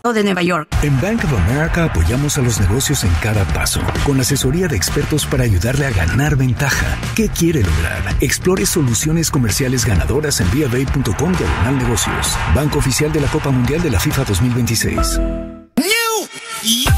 de Nueva York. En Bank of America apoyamos a los negocios en cada paso, con asesoría de expertos para ayudarle a ganar ventaja. ¿Qué quiere lograr? Explore soluciones comerciales ganadoras en BofA.com/negocios. Banco oficial de la Copa Mundial de la FIFA 2026.